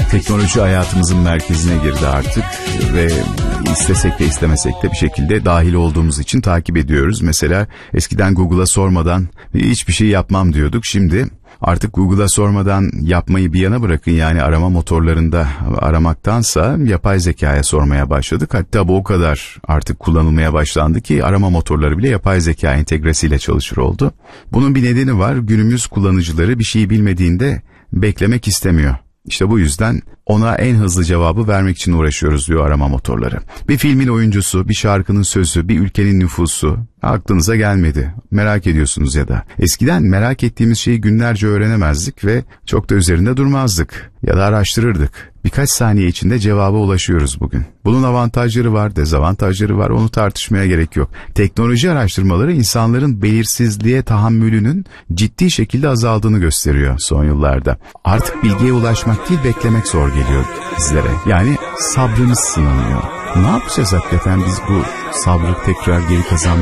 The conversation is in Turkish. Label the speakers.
Speaker 1: Teknoloji hayatımızın merkezine girdi artık ve istesek de istemesek de bir şekilde dahil olduğumuz için takip ediyoruz. Mesela eskiden Google'a sormadan hiçbir şey yapmam diyorduk. Şimdi artık Google'a sormadan yapmayı bir yana bırakın, yani arama motorlarında aramaktansa yapay zekaya sormaya başladık. Hatta bu o kadar artık kullanılmaya başlandı ki arama motorları bile yapay zeka entegresiyle çalışır oldu. Bunun bir nedeni var. Günümüz kullanıcıları bir şeyi bilmediğinde beklemek istemiyor. İşte bu yüzden ona en hızlı cevabı vermek için uğraşıyoruz diyor arama motorları. Bir filmin oyuncusu, bir şarkının sözü, bir ülkenin nüfusu aklınıza gelmedi. Merak ediyorsunuz ya da. Eskiden merak ettiğimiz şeyi günlerce öğrenemezdik ve çok da üzerinde durmazdık ya da araştırırdık. Birkaç saniye içinde cevaba ulaşıyoruz bugün. Bunun avantajları var, dezavantajları var, onu tartışmaya gerek yok. Teknoloji araştırmaları insanların belirsizliğe tahammülünün ciddi şekilde azaldığını gösteriyor son yıllarda. Artık bilgiye ulaşmak değil, beklemek zor geliyor bizlere. Yani sabrımız sınanıyor. Ne yapacağız hakikaten biz bu sabrı tekrar geri kazanmak